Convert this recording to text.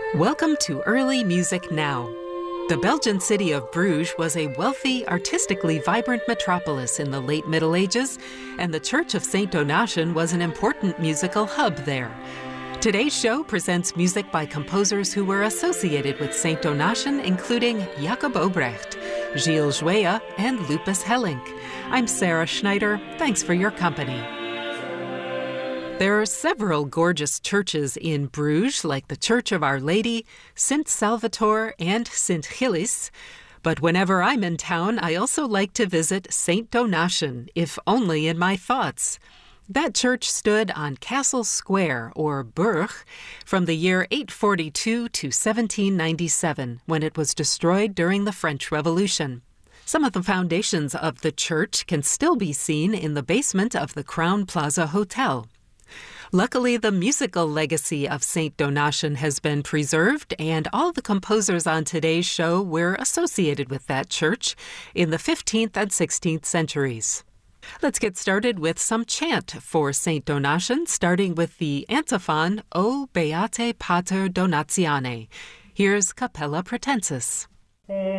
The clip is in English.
Welcome to Early Music Now. The Belgian city of Bruges was a wealthy, artistically vibrant metropolis in the late Middle Ages, and the Church of St. Donatian was an important musical hub there. Today's show presents music by composers who were associated with St. Donatian, including Jacob Obrecht, Gilles Jouéa, and Lupus Hellink. I'm Sarah Schneider. Thanks for your company. There are several gorgeous churches in Bruges, like the Church of Our Lady, Sint Salvator, and Sint Gilles. But whenever I'm in town, I also like to visit St. Donatian, if only in my thoughts. That church stood on Castle Square, or Burg, from the year 842 to 1797, when it was destroyed during the French Revolution. Some of the foundations of the church can still be seen in the basement of the Crown Plaza Hotel. Luckily, the musical legacy of St. Donatian has been preserved, and all the composers on today's show were associated with that church in the 15th and 16th centuries. Let's get started with some chant for St. Donatian, starting with the antiphon, O Beate Pater Donatiane. Here's Capella Pratensis.